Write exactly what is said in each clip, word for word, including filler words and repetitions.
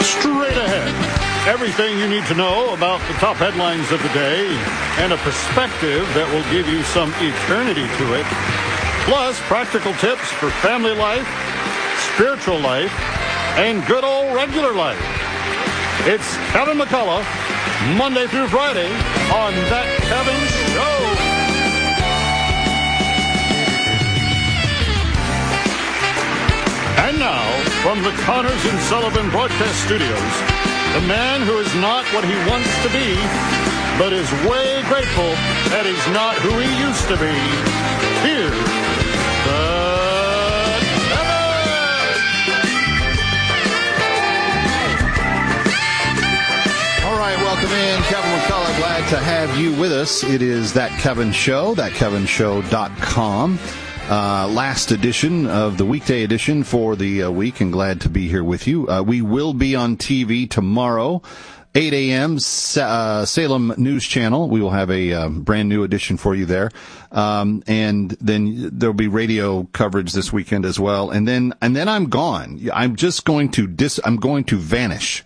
Straight ahead, everything you need to know about the top headlines of the day and a perspective that will give you some eternity to it. Plus, practical tips for family life, spiritual life, and good old regular life. It's Kevin McCullough, Monday through Friday on That Kevin Show. And now, from the Connors and Sullivan Broadcast Studios, the man who is not what he wants to be, but is way grateful that he's not who he used to be. Here's the Kevin! All right, welcome in. Kevin McCullough, glad to have you with us. It is That Kevin Show, that kevin show dot com. Uh, last edition of the weekday edition for the uh, week, and glad to be here with you. Uh, we will be on T V tomorrow, eight a.m., uh, Salem News Channel. We will have a uh, brand new edition for you there. Um, and then there'll be radio coverage this weekend as well. And then, and then I'm gone. I'm just going to dis, I'm going to vanish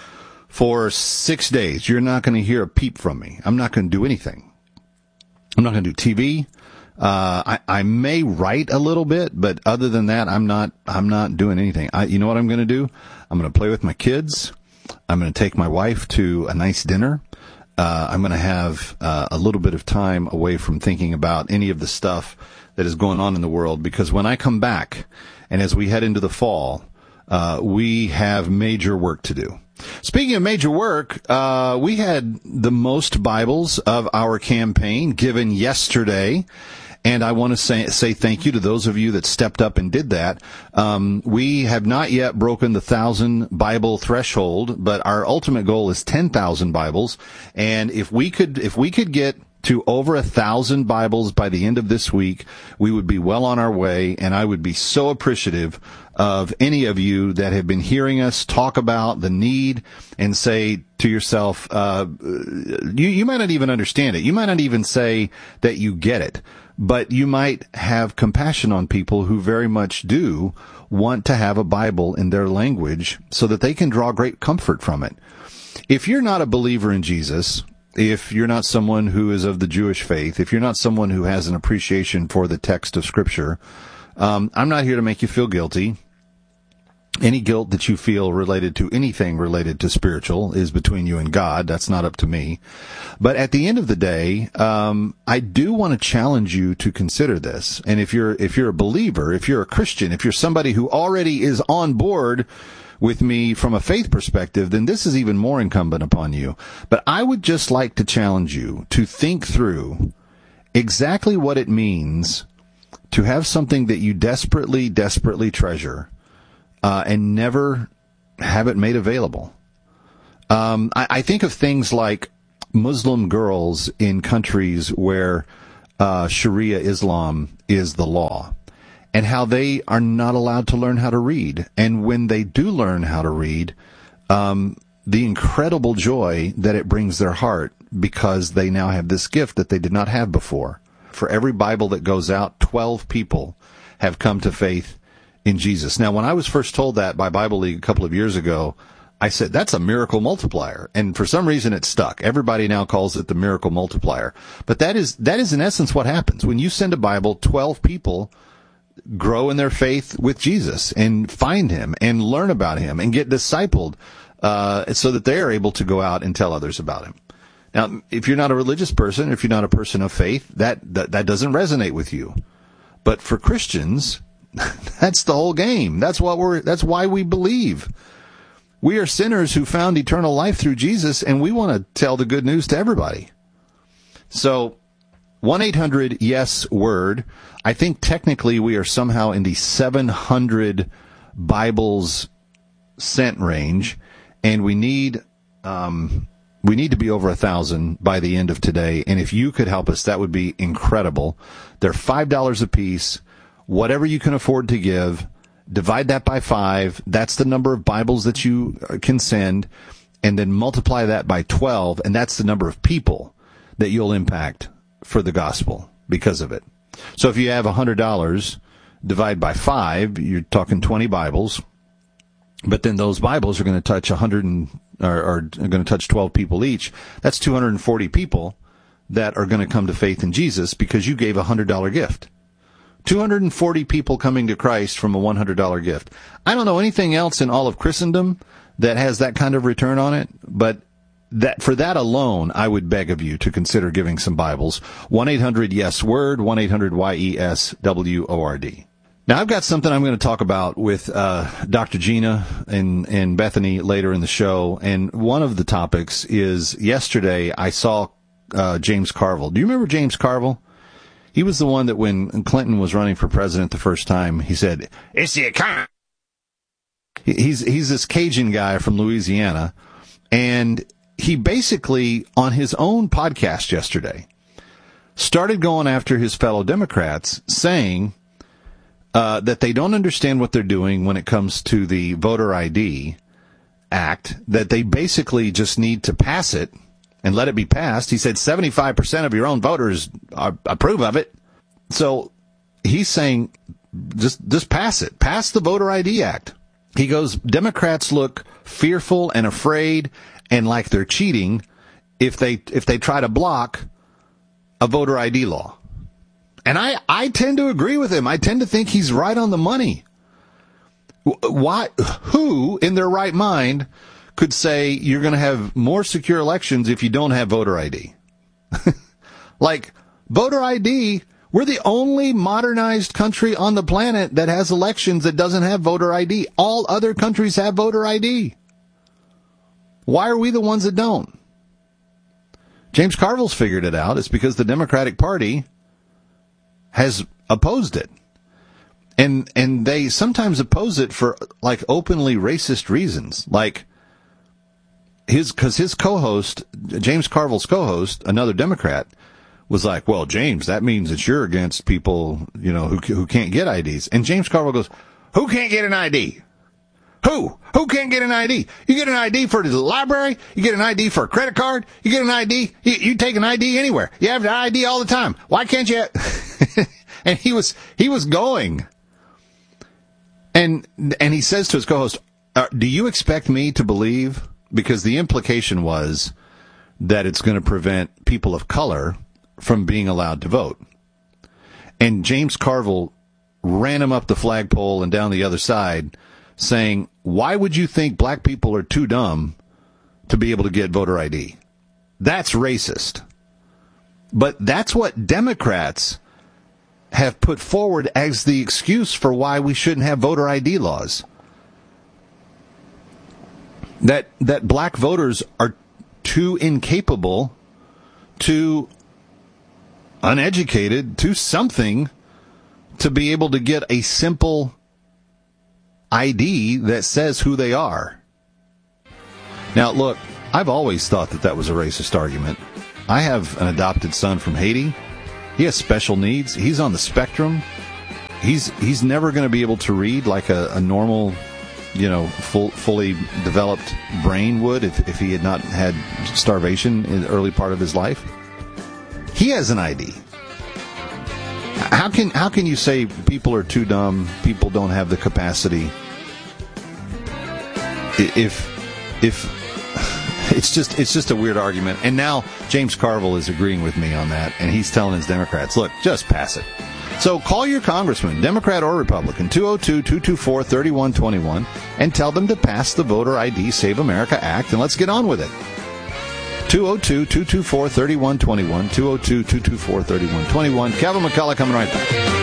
for six days. You're not going to hear a peep from me. I'm not going to do anything. I'm not going to do T V. Uh, I, I may write a little bit, but other than that, I'm not, I'm not doing anything. I, you know what I'm going to do? I'm going to play with my kids. I'm going to take my wife to a nice dinner. Uh, I'm going to have, uh, a little bit of time away from thinking about any of the stuff that is going on in the world, because when I come back and as we head into the fall, uh, we have major work to do. Speaking of major work, uh, we had the most Bibles of our campaign given yesterday. And I want to say, say thank you to those of you that stepped up and did that. Um, we have not yet broken the thousand Bible threshold, but our ultimate goal is ten thousand Bibles. And if we could, if we could get to over a thousand Bibles by the end of this week, we would be well on our way. And I would be so appreciative of any of you that have been hearing us talk about the need and say to yourself, uh, you, you might not even understand it. You might not even say that you get it, but you might have compassion on people who very much do want to have a Bible in their language so that they can draw great comfort from it. If you're not a believer in Jesus, if you're not someone who is of the Jewish faith, if you're not someone who has an appreciation for the text of Scripture, um, I'm not here to make you feel guilty. Any guilt that you feel related to anything related to spiritual is between you and God. That's not up to me. But at the end of the day, um, I do want to challenge you to consider this. And if you're, if you're a believer, if you're a Christian, if you're somebody who already is on board with me from a faith perspective, then this is even more incumbent upon you. But I would just like to challenge you to think through exactly what it means to have something that you desperately, desperately treasure, Uh, and never have it made available. Um, I, I think of things like Muslim girls in countries where uh, Sharia Islam is the law, and how they are not allowed to learn how to read. And when they do learn how to read, um, the incredible joy that it brings their heart, because they now have this gift that they did not have before. For every Bible that goes out, twelve people have come to faith in Jesus. Now, when I was first told that by Bible League a couple of years ago, I said, that's a miracle multiplier. And for some reason it stuck. Everybody now calls it the miracle multiplier. But that is, that is in essence what happens. When you send a Bible, twelve people grow in their faith with Jesus and find him and learn about him and get discipled, uh, so that they are able to go out and tell others about him. Now, if you're not a religious person, if you're not a person of faith, that, that, that doesn't resonate with you. But for Christians, that's the whole game. That's what we're, that's why we believe. We are sinners who found eternal life through Jesus, and we want to tell the good news to everybody. So, one eight hundred yes word. I think technically we are somehow in the seven hundred Bibles sent range, and we need, um, we need to be over a thousand by the end of today. And if you could help us, that would be incredible. They're five dollars a piece. Whatever you can afford to give, divide that by five. That's the number of Bibles that you can send, and then multiply that by twelve, and that's the number of people that you'll impact for the gospel because of it. So if you have one hundred dollars, divide by five, you're talking twenty Bibles. But then those Bibles are going to touch one hundred and, or, are going to touch twelve people each. That's two hundred forty people that are going to come to faith in Jesus because you gave a one hundred dollars gift. two hundred forty people coming to Christ from a one hundred dollars gift. I don't know anything else in all of Christendom that has that kind of return on it, but that for that alone, I would beg of you to consider giving some Bibles. one eight hundred yes word, one eight hundred Y E S W O R D. Now, I've got something I'm going to talk about with uh Doctor Gina and, and Bethany later in the show, and one of the topics is yesterday I saw uh James Carville. Do you remember James Carville? He was the one that when Clinton was running for president the first time, he said, "It's the economy." He's, he's this Cajun guy from Louisiana, and he basically, on his own podcast yesterday, started going after his fellow Democrats, saying uh, that they don't understand what they're doing when it comes to the Voter I D Act, that they basically just need to pass it and let it be passed. He said seventy-five percent of your own voters are, approve of it. So he's saying just just pass it. Pass the Voter I D Act. He goes, Democrats look fearful and afraid and like they're cheating if they if they try to block a voter I D law. And I, I tend to agree with him. I tend to think he's right on the money. Why? Who in their right mind could say you're going to have more secure elections if you don't have voter I D? Like, voter I D, we're the only modernized country on the planet that has elections that doesn't have voter I D. All other countries have voter I D. Why are we the ones that don't? James Carville's figured it out. It's because the Democratic Party has opposed it. And and they sometimes oppose it for, like, openly racist reasons. Like, his because his co-host, James Carville's co-host, another Democrat, was like, well, James, that means that you're against people, you know, who who can't get I Ds. And James Carville goes, who can't get an I D? Who? Who can't get an I D? You get an I D for the library. You get an I D for a credit card. You get an I D. You, you take an I D anywhere. You have an I D all the time. Why can't you? And he was he was going. And and he says to his co-host, uh, do you expect me to believe? Because the implication was that it's going to prevent people of color from being allowed to vote. And James Carville ran him up the flagpole and down the other side, saying, why would you think black people are too dumb to be able to get voter I D? That's racist. But that's what Democrats have put forward as the excuse for why we shouldn't have voter I D laws. That that black voters are too incapable, too uneducated, too something to be able to get a simple I D that says who they are. Now, look, I've always thought that that was a racist argument. I have an adopted son from Haiti. He has special needs. He's on the spectrum. He's he's never going to be able to read like a, a normal, you know, full, fully developed brain would if, if he had not had starvation in the early part of his life. He has an I D. How can how can you say people are too dumb, people don't have the capacity? If if it's just it's just a weird argument. And now James Carville is agreeing with me on that, and he's telling his Democrats, look, just pass it. So call your congressman, Democrat or Republican, two oh two, two two four, three one two one, and tell them to pass the Voter I D Save America Act, and let's get on with it. two oh two, two two four, three one two one, two oh two, two two four, three one two one. Kevin McCullough coming right back.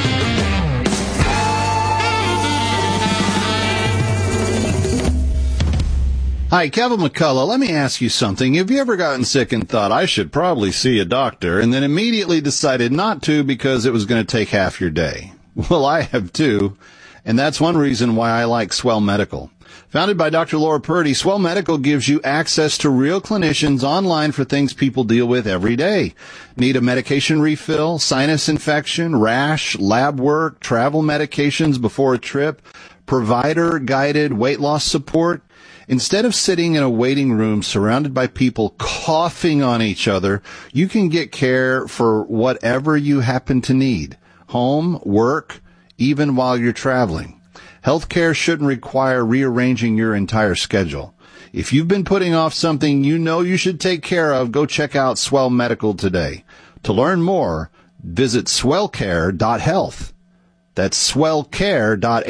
Hi, Kevin McCullough. Let me ask you something. Have you ever gotten sick and thought, I should probably see a doctor, and then immediately decided not to because it was going to take half your day? Well, I have too, and that's one reason why I like Swell Medical. Founded by Doctor Laura Purdy, Swell Medical gives you access to real clinicians online for things people deal with every day. Need a medication refill, sinus infection, rash, lab work, travel medications before a trip, provider-guided weight loss support? Instead of sitting in a waiting room surrounded by people coughing on each other, you can get care for whatever you happen to need. Home, work, even while you're traveling. Healthcare shouldn't require rearranging your entire schedule. If you've been putting off something you know you should take care of, go check out Swell Medical today. To learn more, visit swell care dot health. That's swell care dot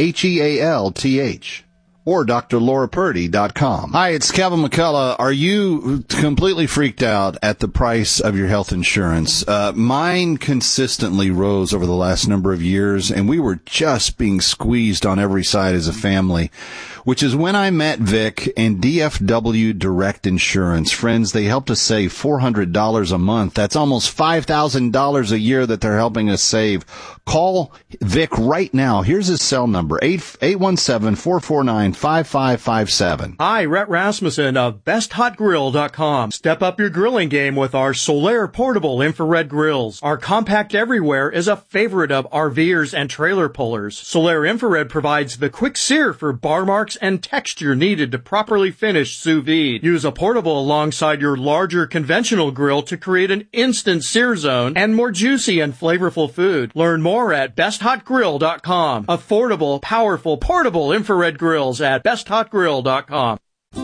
health. Or D R Laura Purdy dot com. Hi, it's Kevin McCullough. Are you completely freaked out at the price of your health insurance? Uh, mine consistently rose over the last number of years, and we were just being squeezed on every side as a family, which is when I met Vic and D F W Direct Insurance. Friends, they helped us save four hundred dollars a month. That's almost five thousand dollars a year that they're helping us save. Call Vic right now. Here's his cell number, eight one seven, four four nine, five five five seven. Hi, Rhett Rasmussen of best hot grill dot com. Step up your grilling game with our Solaire portable infrared grills. Our compact everywhere is a favorite of RVers and trailer pullers. Solaire infrared provides the quick sear for bar marks and texture needed to properly finish sous vide. Use a portable alongside your larger conventional grill to create an instant sear zone and more juicy and flavorful food. Learn more at best hot grill dot com. Affordable, powerful, portable infrared grills at best hot grill dot com.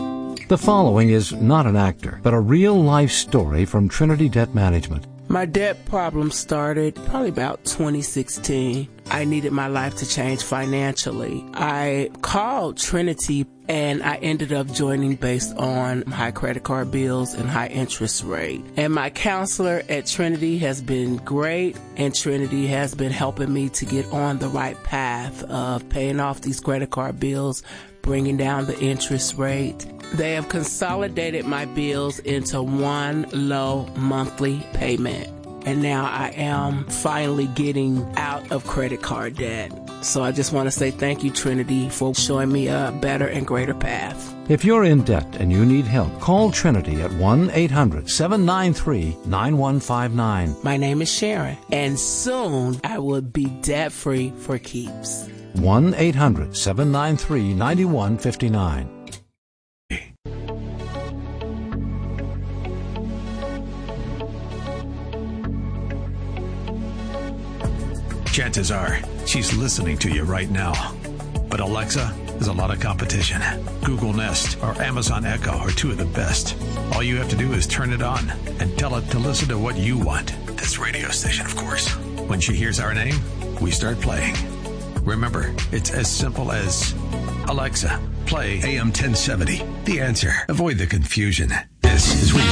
The following is not an actor, but a real-life story from Trinity Debt Management. My debt problem started probably about twenty sixteen. I needed my life to change financially. I called Trinity and I ended up joining based on high credit card bills and high interest rate. And my counselor at Trinity has been great, and Trinity has been helping me to get on the right path of paying off these credit card bills, bringing down the interest rate. They have consolidated my bills into one low monthly payment. And now I am finally getting out of credit card debt. So I just want to say thank you, Trinity, for showing me a better and greater path. If you're in debt and you need help, call Trinity at one eight hundred, seven nine three, nine one five nine. My name is Sharon, and soon I will be debt-free for keeps. one eight hundred, seven nine three, nine one five nine. Chances are she's listening to you right now. But Alexa, there's a lot of competition. Google Nest or Amazon Echo are two of the best. All you have to do is turn it on and tell it to listen to what you want. This radio station, of course. When she hears our name, we start playing. Remember, it's as simple as Alexa, play A M ten seventy. The Answer. Avoid the confusion. This is